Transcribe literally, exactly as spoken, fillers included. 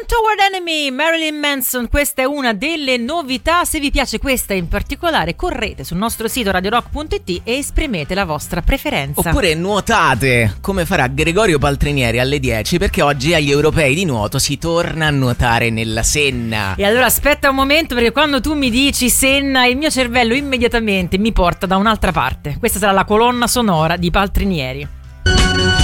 Toward Enemy, Marilyn Manson, questa è una delle novità. Se vi piace questa in particolare, correte sul nostro sito radio rock punto it e esprimete la vostra preferenza. Oppure nuotate, come farà Gregorio Paltrinieri alle dieci, perché oggi agli europei di nuoto si torna a nuotare nella Senna. E allora aspetta un momento, perché quando tu mi dici Senna, il mio cervello immediatamente mi porta da un'altra parte. Questa sarà la colonna sonora di Paltrinieri.